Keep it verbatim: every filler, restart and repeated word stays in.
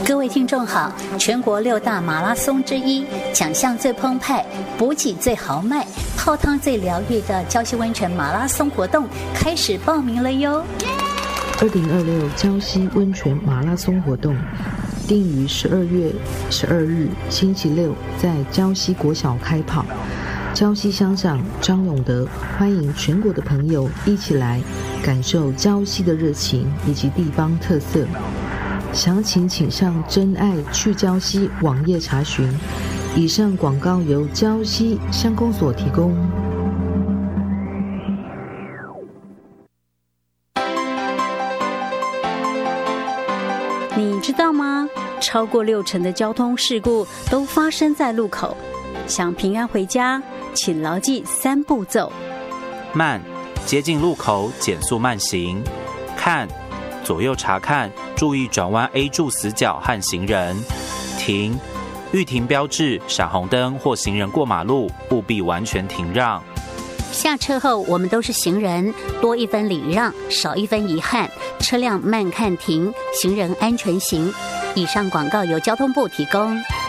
各位听众好，全国六大马拉松之一，奖项最澎湃，补给最豪迈，泡汤最疗愈的礁溪温泉马拉松活动开始报名了哟！ 二零二六礁溪温泉马拉松活动定于十二月十二日星期六在礁溪国小开跑。礁溪乡长张永德欢迎全国的朋友一起来感受礁溪的热情以及地方特色。详情请上真爱去礁溪网页查询。以上广告由礁溪乡公所提供。 你知道吗？超过六成的交通事故都发生在路口。想平安回家，请牢记三步骤： 慢，接近路口减速慢行；看，左右查看，注意转弯 A 柱死角和行人；停，遇停标志、闪红灯或行人过马路，务必完全停让。 下车后，我们都是行人，多一分礼让，少一分遗憾。车辆慢看停，行人安全行。以上广告由交通部提供。